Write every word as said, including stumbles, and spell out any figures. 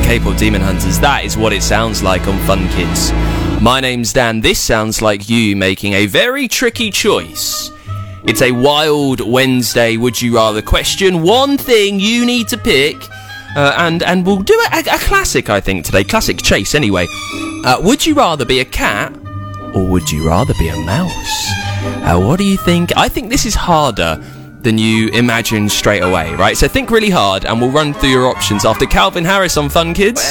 K-pop Demon Hunters. That is what it sounds like on Fun Kids. My name's Dan. This sounds like you making a very tricky choice. It's a wild Wednesday would you rather question. One thing you need to pick, uh, and and we'll do a, a classic, I think, today. Classic chase, anyway. Uh, would you rather be a cat, or would you rather be a mouse? Uh, what do you think? I think this is harder than you imagine straight away, right? So think really hard, and we'll run through your options after Calvin Harris on Fun Kids.